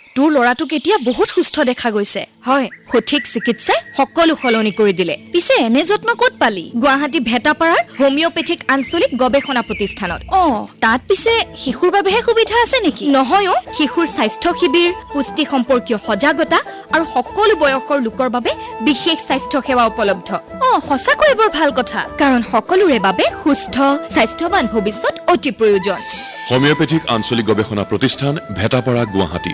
তোৰ ল'ৰাটোক এতিয়া বহুত সুস্থ দেখা গৈছে হয় সঠিক চিকিৎসাই সকলো সলনি কৰি দিলে পিছে এনে যত্ন ক'ত পালি গুৱাহাটী ভেটাপাৰাৰ হোমিওপেথিক আঞ্চলিক গৱেষণা প্ৰতিষ্ঠানত তাত পিছে শিশুৰ বাবেহে সুবিধা আছে নেকি নহয়ও শিশুৰ স্বাস্থ্য শিবিৰ পুষ্টি সম্পৰ্কীয় সজাগতা আৰু সকলো বয়সৰ লোকৰ বাবে বিশেষ স্বাস্থ্য সেৱা উপলব্ধ সঁচাকৈ বৰ ভাল কথা কাৰণ সকলোৰে বাবে সুস্থ স্বাস্থ্যৱান ভৱিষ্যত অতি প্ৰয়োজন হোমিওপেথিক আঞ্চলিক গৱেষণা প্ৰতিষ্ঠান ভেটাপাৰা গুৱাহাটী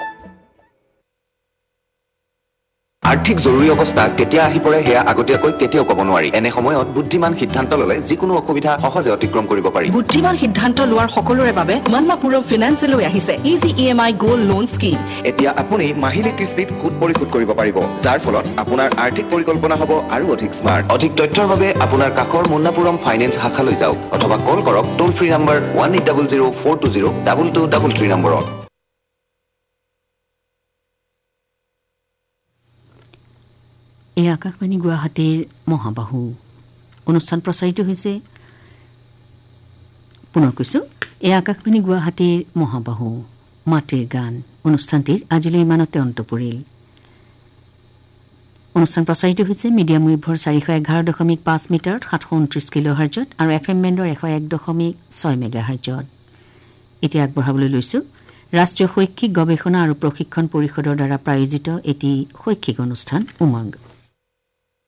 আৰ্থিক জৰুৰী অৱস্থা কেতিয়া আহি পৰে হেয়া আগতীয়াকৈ কেতিয়াও ক'ব নোৱাৰি এনে সময়ত বুদ্ধিমান সিদ্ধান্ত ল'লে যিকোনো অসুবিধা সহজে অতিক্ৰম কৰিব পাৰি বুদ্ধিমান সিদ্ধান্ত লোৱাৰ সকলোৰে বাবে মন্নাপুৰম ফিনান্সে লৈ আহিছে easy EMI gold loan scheme এতিয়া আপুনি মাহিলী কিস্তিত সুদ পৰিশোধ কৰিব পাৰিব যাৰ ফলত আপোনাৰ আৰ্থিক পৰিকল্পনা হ'ব আৰু অধিক স্মাৰ্ট অধিক তথ্যৰ বাবে আপোনাৰ কাষৰ মন্নাপুৰম ফাইনেন্স শাখালৈ যাওক অথবা কল কৰক টোল ফ্ৰী নম্বৰ 1800-420-2233 নম্বৰত এই আকাশবাণী গুৱাহাটীৰ মহাবাহু অনুষ্ঠান প্ৰচাৰিত হৈছে পুনৰ কৈছোঁ এই আকাশবাণী গুৱাহাটীৰ মহাবাহু মাটিৰ গান অনুষ্ঠানটিৰ আজিলৈ ইমানতে অন্ত পৰিল অনুষ্ঠান প্ৰচাৰিত হৈছে মিডিয়াম ৱেভৰ 411.5 মিটাৰত 729 কিলোহাৰ্জত আৰু FM বেণ্ডৰ 101.6 মেগাহাৰ্জত এতিয়া আগবঢ়াবলৈ লৈছোঁ ৰাষ্ট্ৰীয় শৈক্ষিক গৱেষণা আৰু প্ৰশিক্ষণ পৰিষদৰ দ্বাৰা প্ৰায়োজিত এটি শৈক্ষিক অনুষ্ঠান উমংগ